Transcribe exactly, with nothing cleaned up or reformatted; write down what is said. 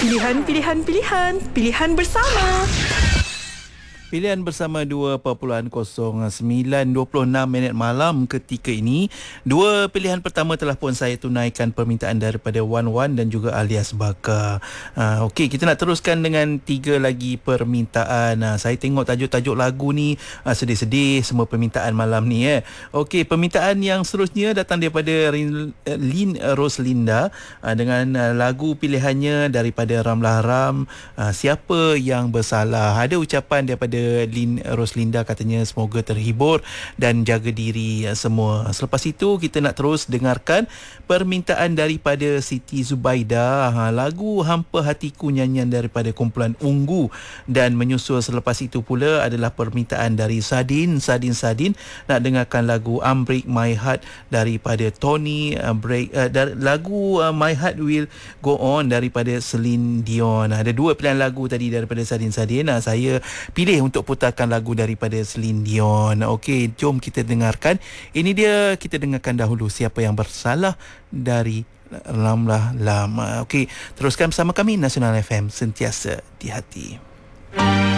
Pilihan, pilihan, pilihan. Pilihan bersama. Pilihan bersama dua perpuluhan kosong sembilan dua puluh enam minit malam ketika ini. Dua pilihan pertama telah pun saya tunaikan permintaan daripada Wan Wan dan juga alias Bakar. Uh, Okey, kita nak teruskan dengan tiga lagi permintaan. Uh, saya tengok tajuk-tajuk lagu ni uh, sedih-sedih semua permintaan malam ni. Eh. Okey, permintaan yang seterusnya datang daripada Rin, uh, Lin Roslinda uh, dengan uh, lagu pilihannya daripada Ramlah Ram, uh, Siapa Yang Bersalah. Ada ucapan daripada Lin Roslinda, katanya semoga terhibur dan jaga diri semua. Selepas itu kita nak terus dengarkan permintaan daripada Siti Zubaida, ha, lagu Hampa Hatiku nyanyian daripada kumpulan Ungu, dan menyusul selepas itu pula adalah permintaan dari Sadin Sadin Sadin nak dengarkan lagu Unbreak My Heart daripada Tony, uh, break uh, dari, lagu uh, My Heart Will Go On daripada Celine Dion. Ada dua pilihan lagu tadi daripada Sadin Sadin. Nah, saya pilih untuk putarkan lagu daripada Celine Dion. Okey, jom kita dengarkan. Ini dia, kita dengarkan dahulu Siapa Yang Bersalah dari Ramlah Lam. Okey, teruskan bersama kami Nasional F M, sentiasa di hati.